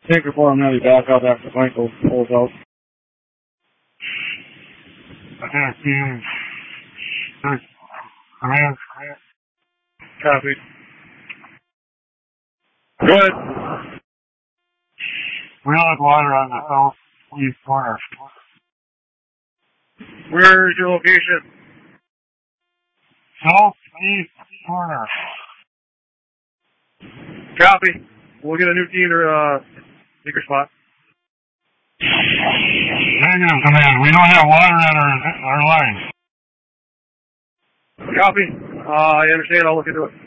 Take report on that. Back up after Michael pulls out. Attack team. Command. Copy. Good. We don't have water on the southeast corner. Where's your location? Southeast corner. Copy. We'll get a new team to take your spot. Negative, Command. We don't have water on our line. Copy. I understand. I'll look into it.